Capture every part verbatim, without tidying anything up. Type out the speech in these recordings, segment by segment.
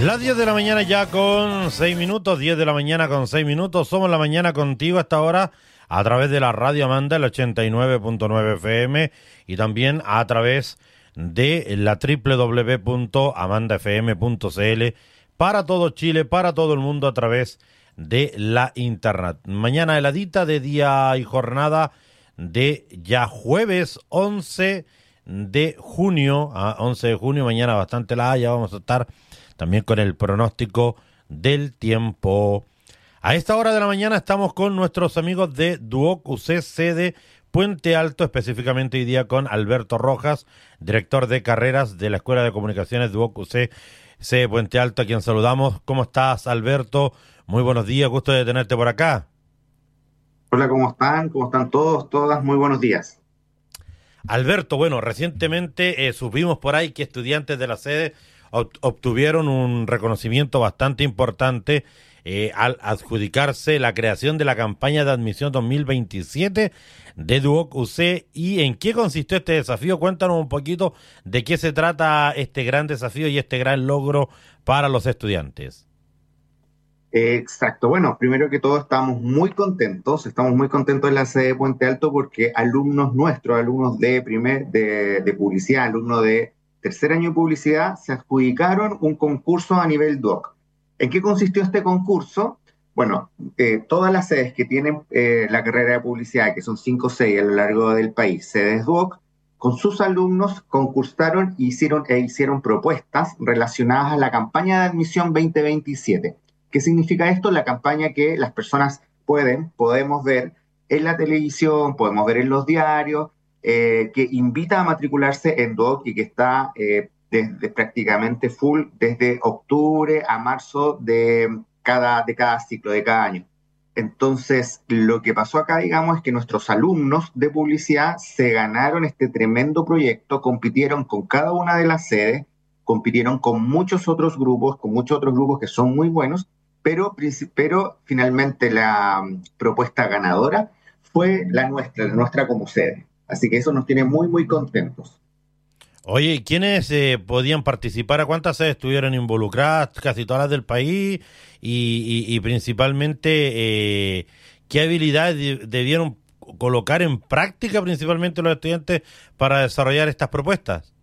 Las diez de la mañana ya con seis minutos, diez de la mañana con seis minutos. Somos la mañana contigo a esta hora a través de la Radio Amanda, el ochenta y nueve punto nueve F M, y también a través de la doble u doble u doble u punto amanda f m punto c l para todo Chile, para todo el mundo a través de la internet. Mañana heladita de día y jornada de ya jueves once de junio, a once de junio, mañana bastante helada, ya vamos a estar también con el pronóstico del tiempo. A esta hora de la mañana estamos con nuestros amigos de Duoc U C sede Puente Alto, específicamente hoy día con Alberto Rojas, director de carreras de la Escuela de Comunicaciones Duoc U C sede Puente Alto, a quien saludamos. ¿Cómo estás, Alberto? Muy buenos días, gusto de tenerte por acá. Hola, ¿cómo están? ¿Cómo están todos? Todas, muy buenos días. Alberto, bueno, recientemente eh, supimos por ahí que estudiantes de la sede obtuvieron un reconocimiento bastante importante eh, al adjudicarse la creación de la campaña de admisión dos mil veintisiete de Duoc U C. ¿Y en qué consistió este desafío? Cuéntanos un poquito de qué se trata este gran desafío y este gran logro para los estudiantes. Exacto. Bueno, primero que todo estamos muy contentos, estamos muy contentos en la sede de Puente Alto porque alumnos nuestros, alumnos de primer, de, de publicidad, alumnos de tercer año de publicidad, se adjudicaron un concurso a nivel Duoc. ¿En qué consistió este concurso? Bueno, eh, todas las sedes que tienen eh, la carrera de publicidad, que son cinco o seis a lo largo del país, sedes Duoc, con sus alumnos concursaron e hicieron, e hicieron propuestas relacionadas a la campaña de admisión veinte veintisiete. ¿Qué significa esto? La campaña que las personas pueden, podemos ver en la televisión, podemos ver en los diarios, eh, que invita a matricularse en Duoc y que está eh, desde prácticamente full desde octubre a marzo de cada, de cada ciclo, de cada año. Entonces, lo que pasó acá, digamos, es que nuestros alumnos de publicidad se ganaron este tremendo proyecto, compitieron con cada una de las sedes, compitieron con muchos otros grupos, con muchos otros grupos que son muy buenos, pero, pero finalmente la propuesta ganadora fue la nuestra, la nuestra como sede. Así que eso nos tiene muy, muy contentos. Oye, ¿quiénes eh, podían participar? ¿A cuántas sedes estuvieron involucradas? Casi todas las del país. Y, y, y principalmente, eh, ¿qué habilidades de, debieron colocar en práctica principalmente los estudiantes para desarrollar estas propuestas?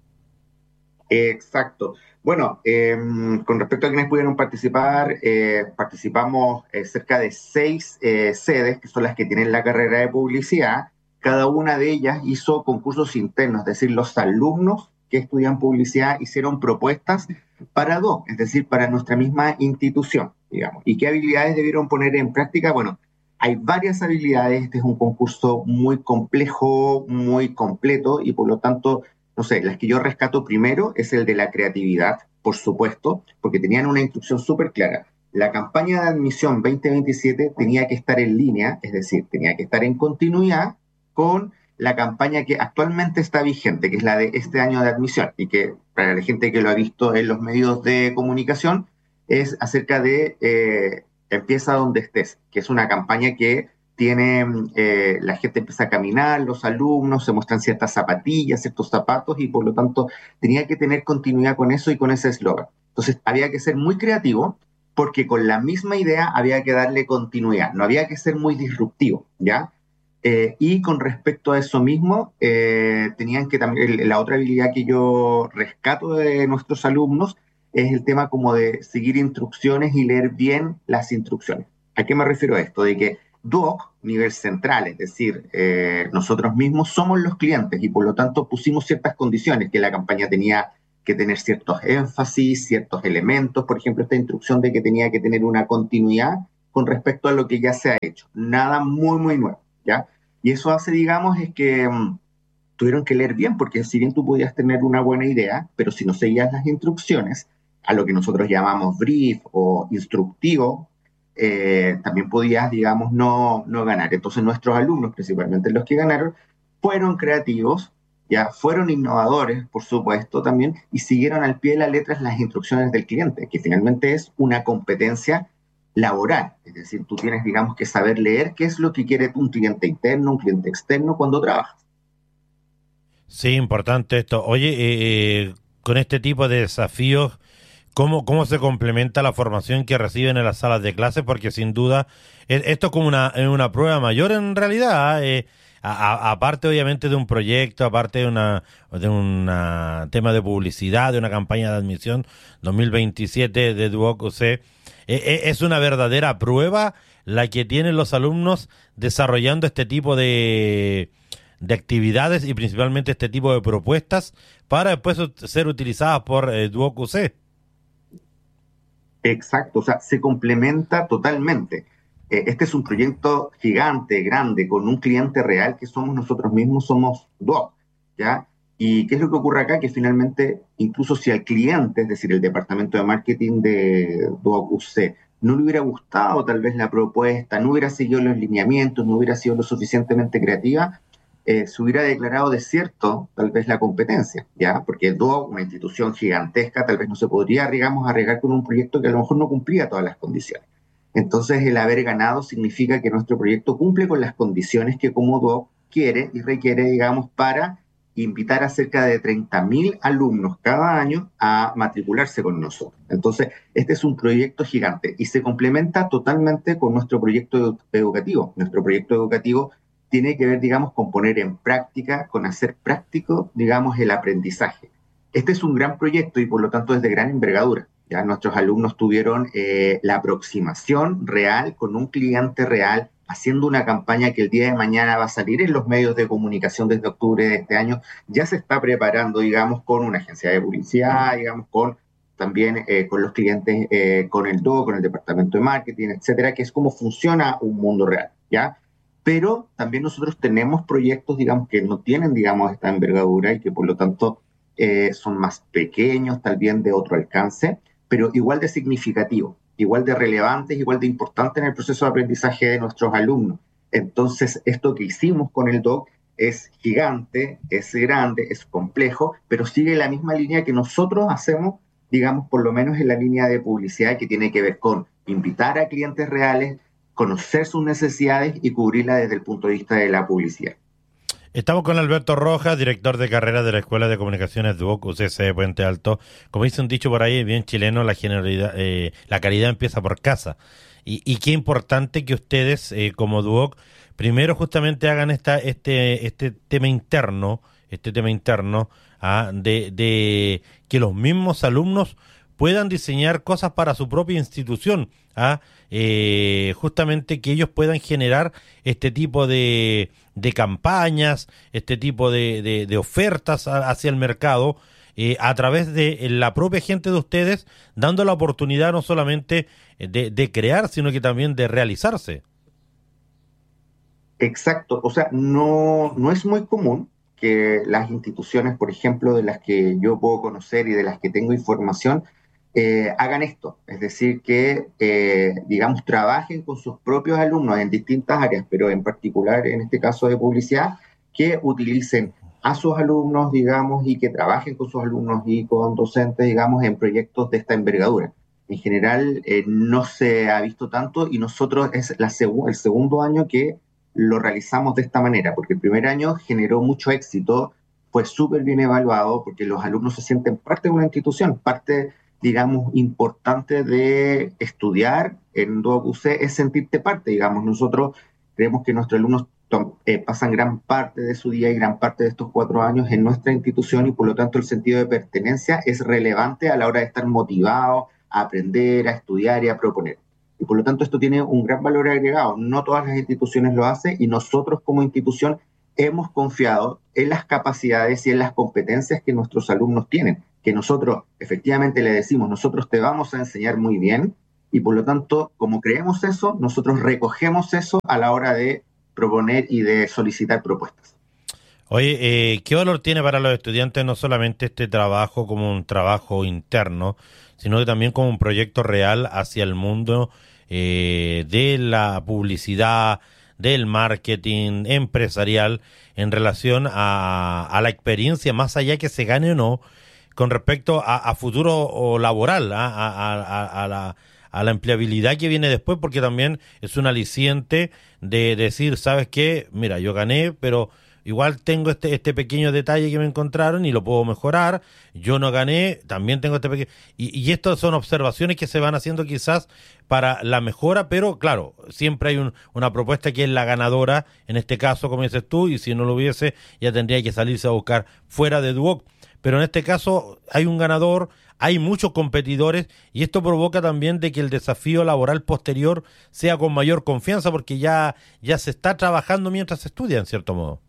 Exacto. Bueno, eh, con respecto a quienes pudieron participar, eh, participamos eh, cerca de seis eh, sedes, que son las que tienen la carrera de publicidad. Cada una de ellas hizo concursos internos, es decir, los alumnos que estudian publicidad hicieron propuestas para Duoc, es decir, para nuestra misma institución, digamos. ¿Y qué habilidades debieron poner en práctica? Bueno, hay varias habilidades, este es un concurso muy complejo, muy completo, y por lo tanto, no sé, las que yo rescato primero es el de la creatividad, por supuesto, porque tenían una instrucción súper clara. La campaña de admisión veinte veintisiete tenía que estar en línea, es decir, tenía que estar en continuidad con la campaña que actualmente está vigente, que es la de este año de admisión, y que para la gente que lo ha visto en los medios de comunicación, es acerca de eh, Empieza donde estés, que es una campaña que tiene, eh, la gente empieza a caminar, los alumnos, se muestran ciertas zapatillas, ciertos zapatos, y por lo tanto tenía que tener continuidad con eso y con ese eslogan. Entonces había que ser muy creativo, porque con la misma idea había que darle continuidad, no había que ser muy disruptivo, ¿ya? Eh, y con respecto a eso mismo, eh, tenían que también, la otra habilidad que yo rescato de nuestros alumnos es el tema como de seguir instrucciones y leer bien las instrucciones. ¿A qué me refiero a esto? De que Duoc, nivel central, es decir, eh, nosotros mismos somos los clientes y por lo tanto pusimos ciertas condiciones, que la campaña tenía que tener ciertos énfasis, ciertos elementos, por ejemplo, esta instrucción de que tenía que tener una continuidad con respecto a lo que ya se ha hecho. Nada muy, muy nuevo, ¿ya? Y eso hace, digamos, es que um, tuvieron que leer bien, porque si bien tú podías tener una buena idea, pero si no seguías las instrucciones, a lo que nosotros llamamos brief o instructivo, eh, también podías, digamos, no, no ganar. Entonces nuestros alumnos, principalmente los que ganaron, fueron creativos, ya fueron innovadores, por supuesto, también, y siguieron al pie de la letra las instrucciones del cliente, que finalmente es una competencia laboral. Es decir, tú tienes, digamos, que saber leer qué es lo que quiere un cliente interno, un cliente externo cuando trabajas. Sí, importante esto. Oye, eh, eh, con este tipo de desafíos, cómo, cómo se complementa la formación que reciben en las salas de clases, porque sin duda es- esto es como una, es una prueba mayor en realidad, eh, a- a- aparte obviamente de un proyecto, aparte de una de un tema de publicidad, de una campaña de admisión dos mil veintisiete de Duoc U C, eh, eh, es una verdadera prueba la que tienen los alumnos desarrollando este tipo de, de actividades y principalmente este tipo de propuestas para después ut- ser utilizadas por eh, Duoc U C. Exacto, o sea, se complementa totalmente. Eh, este es un proyecto gigante, grande, con un cliente real que somos nosotros mismos, somos Duoc, ¿ya? ¿Y qué es lo que ocurre acá? Que finalmente, incluso si al cliente, es decir, el departamento de marketing de Duoc U C, no le hubiera gustado tal vez la propuesta, no hubiera seguido los lineamientos, no hubiera sido lo suficientemente creativa, eh, se hubiera declarado desierto tal vez la competencia, ¿ya? Porque el Duoc, una institución gigantesca, tal vez no se podría, digamos, arriesgar con un proyecto que a lo mejor no cumplía todas las condiciones. Entonces, el haber ganado significa que nuestro proyecto cumple con las condiciones que como Duoc quiere y requiere, digamos, para invitar a cerca de treinta mil alumnos cada año a matricularse con nosotros. Entonces, este es un proyecto gigante y se complementa totalmente con nuestro proyecto educativo. Nuestro proyecto educativo tiene que ver, digamos, con poner en práctica, con hacer práctico, digamos, el aprendizaje. Este es un gran proyecto y por lo tanto es de gran envergadura. Ya nuestros alumnos tuvieron eh, la aproximación real con un cliente real, haciendo una campaña que el día de mañana va a salir en los medios de comunicación desde octubre de este año. Ya se está preparando, digamos, con una agencia de publicidad, digamos, con también eh, con los clientes, eh, con el D O, con el departamento de marketing, etcétera, que es cómo funciona un mundo real, ¿ya? Pero también nosotros tenemos proyectos, digamos, que no tienen, digamos, esta envergadura y que por lo tanto eh, son más pequeños, tal vez de otro alcance, pero igual de significativos, igual de relevantes, igual de importantes en el proceso de aprendizaje de nuestros alumnos. Entonces, esto que hicimos con el D O C es gigante, es grande, es complejo, pero sigue la misma línea que nosotros hacemos, digamos, por lo menos en la línea de publicidad que tiene que ver con invitar a clientes reales, conocer sus necesidades y cubrirlas desde el punto de vista de la publicidad. Estamos con Alberto Rojas, director de carrera de la Escuela de Comunicaciones Duoc U C C de Puente Alto. Como dice un dicho por ahí, bien chileno, la generalidad, eh, la caridad empieza por casa. Y, y qué importante que ustedes, eh, como Duoc, primero justamente hagan esta, este, este tema interno, este tema interno, ah, de, de que los mismos alumnos puedan diseñar cosas para su propia institución, ¿ah? Eh, justamente que ellos puedan generar este tipo de, de campañas, este tipo de, de, de ofertas a, hacia el mercado, eh, a través de la propia gente de ustedes, dando la oportunidad no solamente de, de crear, sino que también de realizarse. Exacto, o sea, no, no es muy común que las instituciones, por ejemplo, de las que yo puedo conocer y de las que tengo información, eh, hagan esto, es decir, que, eh, digamos, trabajen con sus propios alumnos en distintas áreas, pero en particular, en este caso de publicidad, que utilicen a sus alumnos, digamos, y que trabajen con sus alumnos y con docentes, digamos, en proyectos de esta envergadura. En general, eh, no se ha visto tanto y nosotros es la seg- el segundo año que lo realizamos de esta manera, porque el primer año generó mucho éxito, fue súper bien evaluado, porque los alumnos se sienten parte de una institución, parte, digamos, importante de estudiar en Duoc U C es sentirte parte, digamos. Nosotros creemos que nuestros alumnos eh, pasan gran parte de su día y gran parte de estos cuatro años en nuestra institución y por lo tanto el sentido de pertenencia es relevante a la hora de estar motivado a aprender, a estudiar y a proponer. Y por lo tanto esto tiene un gran valor agregado. No todas las instituciones lo hacen y nosotros como institución hemos confiado en las capacidades y en las competencias que nuestros alumnos tienen, que nosotros efectivamente le decimos, nosotros te vamos a enseñar muy bien y por lo tanto, como creemos eso, nosotros recogemos eso a la hora de proponer y de solicitar propuestas. Oye, eh, ¿qué valor tiene para los estudiantes no solamente este trabajo como un trabajo interno, sino que también como un proyecto real hacia el mundo eh, de la publicidad, del marketing empresarial en relación a, a la experiencia, más allá que se gane o no, con respecto a, a futuro o laboral, a, a, a, a la, a la empleabilidad que viene después, porque también es un aliciente de decir, ¿sabes qué? Mira, yo gané, pero igual tengo este este pequeño detalle que me encontraron y lo puedo mejorar, yo no gané, también tengo este pequeño... Y, y estas son observaciones que se van haciendo quizás para la mejora, pero claro, siempre hay un, una propuesta que es la ganadora, en este caso, como dices tú, y si no lo hubiese, ya tendría que salirse a buscar fuera de Duoc. Pero en este caso hay un ganador, hay muchos competidores y esto provoca también de que el desafío laboral posterior sea con mayor confianza porque ya, ya se está trabajando mientras se estudia, en cierto modo.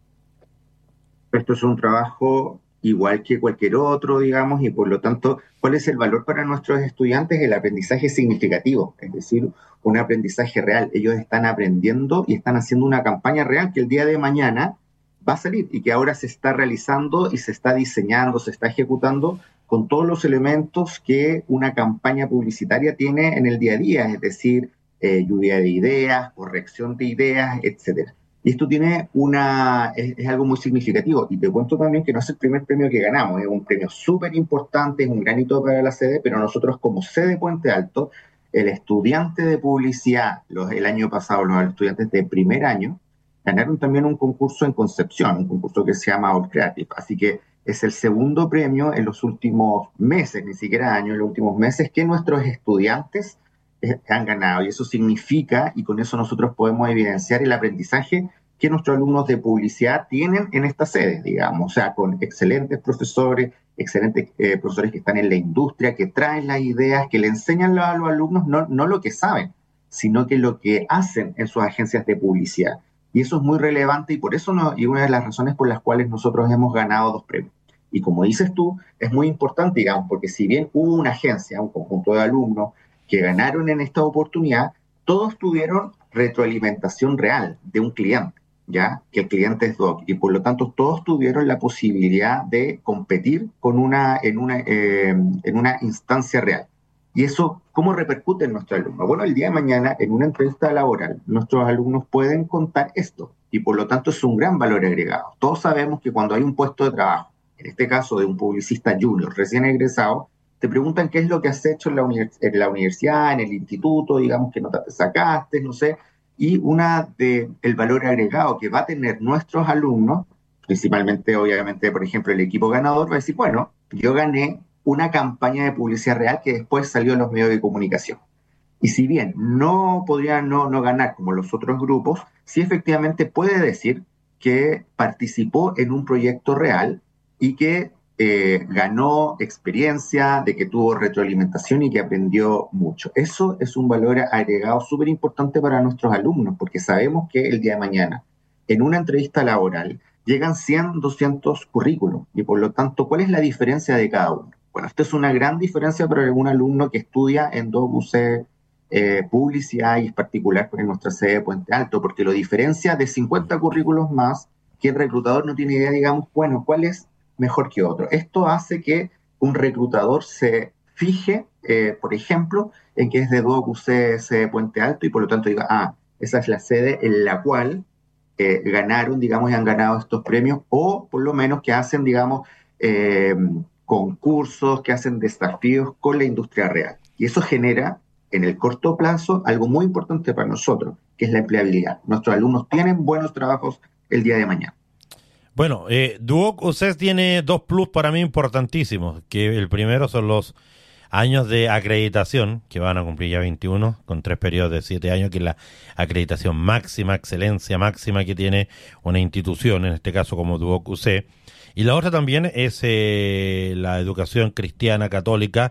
Esto es un trabajo igual que cualquier otro, digamos, y por lo tanto, ¿cuál es el valor para nuestros estudiantes? El aprendizaje significativo, es decir, un aprendizaje real. Ellos están aprendiendo y están haciendo una campaña real que el día de mañana va a salir y que ahora se está realizando y se está diseñando, se está ejecutando con todos los elementos que una campaña publicitaria tiene en el día a día, es decir, eh, lluvia de ideas, corrección de ideas, etcétera. Y esto tiene una, es, es algo muy significativo. Y te cuento también que no es el primer premio que ganamos, es un premio súper importante, es un gran hito para la sede, pero nosotros como sede Puente Alto, el estudiante de publicidad, los, el año pasado, los estudiantes de primer año, ganaron también un concurso en Concepción, un concurso que se llama All Creative. Así que es el segundo premio en los últimos meses, ni siquiera años, en los últimos meses, que nuestros estudiantes eh, han ganado. Y eso significa, y con eso nosotros podemos evidenciar el aprendizaje que nuestros alumnos de publicidad tienen en esta sede, digamos, o sea, con excelentes profesores, excelentes eh, profesores que están en la industria, que traen las ideas, que le enseñan a los alumnos no, no lo que saben, sino que lo que hacen en sus agencias de publicidad. Y eso es muy relevante y por eso no, y una de las razones por las cuales nosotros hemos ganado dos premios. Y como dices tú, es muy importante, digamos, porque si bien hubo una agencia, un conjunto de alumnos que ganaron en esta oportunidad, todos tuvieron retroalimentación real de un cliente, ¿ya? Que el cliente es Duoc. Y por lo tanto, todos tuvieron la posibilidad de competir con una, en, una, eh, en una instancia real. ¿Y eso cómo repercute en nuestros alumnos? Bueno, el día de mañana, en una entrevista laboral, nuestros alumnos pueden contar esto y por lo tanto es un gran valor agregado. Todos sabemos que cuando hay un puesto de trabajo, en este caso de un publicista junior recién egresado, te preguntan qué es lo que has hecho en la, univers- en la universidad, en el instituto, digamos, qué nota te sacaste, no sé, y una de el valor agregado que va a tener nuestros alumnos, principalmente, obviamente, por ejemplo, el equipo ganador, va a decir, bueno, yo gané una campaña de publicidad real que después salió en los medios de comunicación. Y si bien no podría no, no ganar como los otros grupos, sí efectivamente puede decir que participó en un proyecto real y que eh, ganó experiencia, de que tuvo retroalimentación y que aprendió mucho. Eso es un valor agregado súper importante para nuestros alumnos, porque sabemos que el día de mañana, en una entrevista laboral, llegan cien, doscientos currículos y por lo tanto, ¿cuál es la diferencia de cada uno? Bueno, esto es una gran diferencia para algún alumno que estudia en dos U C eh, publicidad y en particular en nuestra sede de Puente Alto, porque lo diferencia de cincuenta currículos más que el reclutador no tiene idea, digamos, bueno, ¿cuál es mejor que otro? Esto hace que un reclutador se fije, eh, por ejemplo, en que es de dos U C de Puente Alto y por lo tanto diga, ah, esa es la sede en la cual eh, ganaron, digamos, y han ganado estos premios, o por lo menos que hacen, digamos, eh, concursos, que hacen desafíos con la industria real. Y eso genera, en el corto plazo, algo muy importante para nosotros, que es la empleabilidad. Nuestros alumnos tienen buenos trabajos el día de mañana. Bueno, eh, Duoc U C E S tiene dos plus para mí importantísimos, que el primero son los años de acreditación, que van a cumplir ya veintiuno, con tres periodos de siete años, que es la acreditación máxima, excelencia máxima que tiene una institución, en este caso como Duoc U C E. Y la otra también es eh, la educación cristiana católica,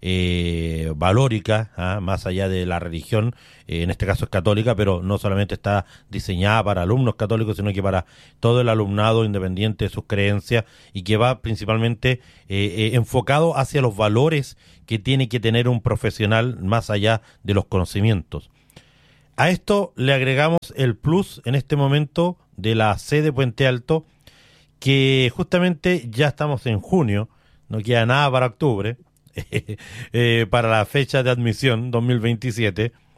eh, valórica, ¿ah? Más allá de la religión, eh, en este caso es católica, pero no solamente está diseñada para alumnos católicos, sino que para todo el alumnado independiente de sus creencias y que va principalmente eh, eh, enfocado hacia los valores que tiene que tener un profesional más allá de los conocimientos. A esto le agregamos el plus en este momento de la sede Puente Alto, que justamente ya estamos en junio, no queda nada para octubre, eh, para la fecha de admisión dos mil veintisiete,